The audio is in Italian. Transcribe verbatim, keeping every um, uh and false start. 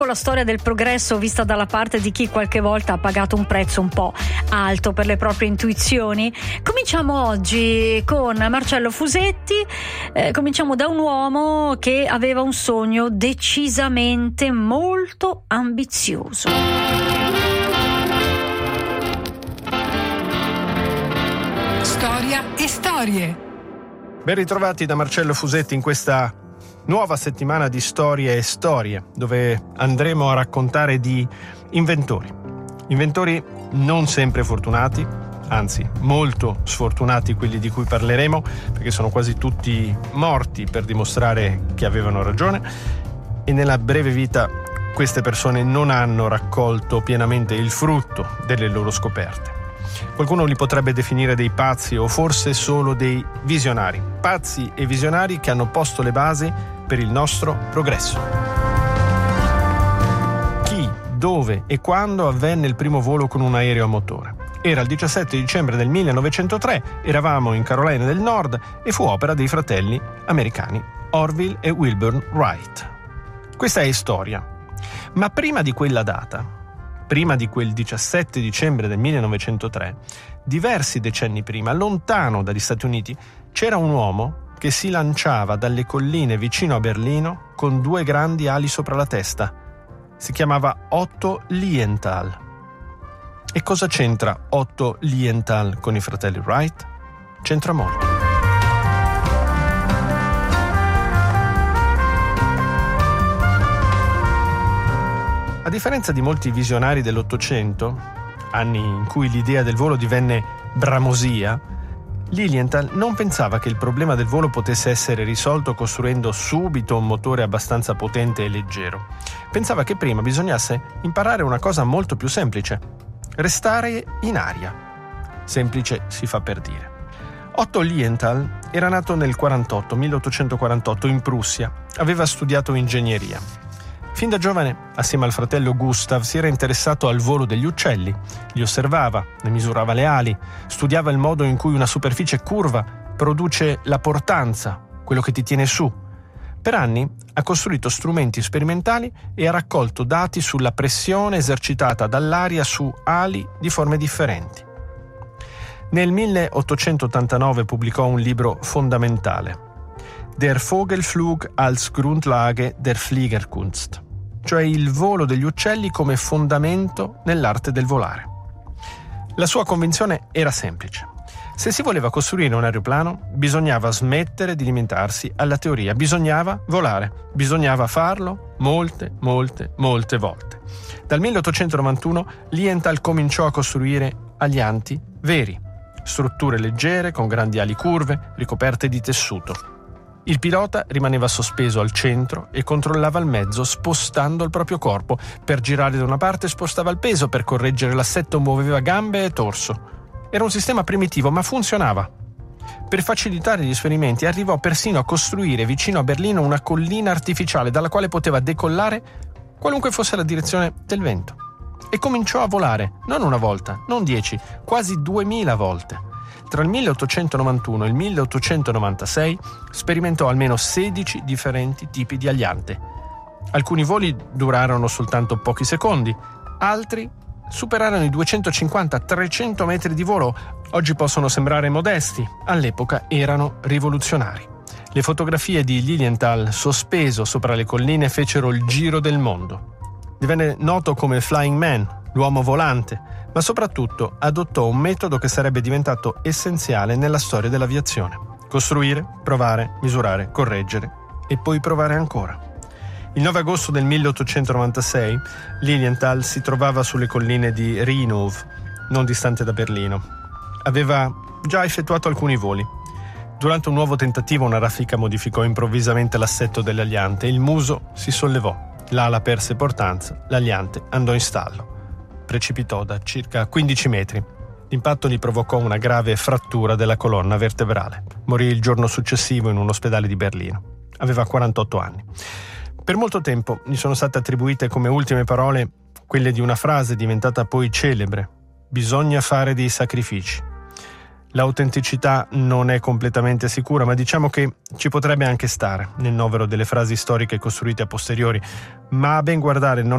La storia del progresso vista dalla parte di chi qualche volta ha pagato un prezzo un po' alto per le proprie intuizioni. Cominciamo oggi con Marcello Fusetti, eh, cominciamo da un uomo che aveva un sogno decisamente molto ambizioso. Storia e storie. Ben ritrovati da Marcello Fusetti in questa nuova settimana di storie e storie, dove andremo a raccontare di inventori. Inventori non sempre fortunati, anzi molto sfortunati quelli di cui parleremo, perché sono quasi tutti morti per dimostrare che avevano ragione, e nella breve vita queste persone non hanno raccolto pienamente il frutto delle loro scoperte. Qualcuno li potrebbe definire dei pazzi o forse solo dei visionari. Pazzi e visionari che hanno posto le basi per il nostro progresso. Chi, dove e quando avvenne il primo volo con un aereo a motore? Era il diciassette dicembre del millenovecentotre, eravamo in Carolina del Nord e fu opera dei fratelli americani Orville e Wilbur Wright. Questa è storia. Ma prima di quella data, prima di quel diciassette dicembre del millenovecentotre, diversi decenni prima, lontano dagli Stati Uniti, c'era un uomo che si lanciava dalle colline vicino a Berlino con due grandi ali sopra la testa. Si chiamava Otto Lilienthal. E cosa c'entra Otto Lilienthal con i fratelli Wright? C'entra molto. A differenza di molti visionari dell'Ottocento, anni in cui l'idea del volo divenne bramosia, Lilienthal non pensava che il problema del volo potesse essere risolto costruendo subito un motore abbastanza potente e leggero. Pensava che prima bisognasse imparare una cosa molto più semplice: restare in aria. Semplice si fa per dire. Otto Lilienthal era nato nel quarantotto, milleottocentoquarantotto, in Prussia. Aveva studiato ingegneria. Fin da giovane, assieme al fratello Gustav, si era interessato al volo degli uccelli. Li osservava, ne misurava le ali, studiava il modo in cui una superficie curva produce la portanza, quello che ti tiene su. Per anni ha costruito strumenti sperimentali e ha raccolto dati sulla pressione esercitata dall'aria su ali di forme differenti. Nel milleottocentottantanove pubblicò un libro fondamentale, Der Vogelflug als Grundlage der Fliegerkunst, cioè il volo degli uccelli come fondamento nell'arte del volare. La sua convinzione era semplice. Se si voleva costruire un aeroplano, bisognava smettere di limitarsi alla teoria, bisognava volare, bisognava farlo molte, molte, molte volte. Dal milleottocentonovantuno Lilienthal cominciò a costruire alianti veri, strutture leggere con grandi ali curve ricoperte di tessuto. Il pilota rimaneva sospeso al centro e controllava il mezzo spostando il proprio corpo. Per girare da una parte spostava il peso, per correggere l'assetto muoveva gambe e torso. Era un sistema primitivo, ma funzionava. Per facilitare gli esperimenti arrivò persino a costruire vicino a Berlino una collina artificiale dalla quale poteva decollare qualunque fosse la direzione del vento. E cominciò a volare, non una volta, non dieci, quasi duemila volte. Tra il milleottocentonovantuno e il milleottocentonovantasei sperimentò almeno sedici differenti tipi di aliante. Alcuni voli durarono soltanto pochi secondi, altri superarono i duecentocinquanta trecento metri di volo. Oggi possono sembrare modesti, all'epoca erano rivoluzionari. Le fotografie di Lilienthal sospeso sopra le colline fecero il giro del mondo. Divenne noto come Flying Man, l'uomo volante, ma soprattutto adottò un metodo che sarebbe diventato essenziale nella storia dell'aviazione: costruire, provare, misurare, correggere e poi provare ancora. Il nove agosto del milleottocentonovantasei Lilienthal si trovava sulle colline di Rhinow, non distante da Berlino. Aveva già effettuato alcuni voli. Durante un nuovo tentativo una raffica modificò improvvisamente l'assetto dell'aliante, il muso si sollevò, l'ala perse portanza, l'aliante andò in stallo. Precipitò da circa quindici metri. L'impatto gli provocò una grave frattura della colonna vertebrale. Morì il giorno successivo in un ospedale di Berlino. Aveva quarantotto anni. Per molto tempo gli sono state attribuite come ultime parole quelle di una frase diventata poi celebre: bisogna fare dei sacrifici. L'autenticità non è completamente sicura, ma diciamo che ci potrebbe anche stare nel novero delle frasi storiche costruite a posteriori, ma a ben guardare non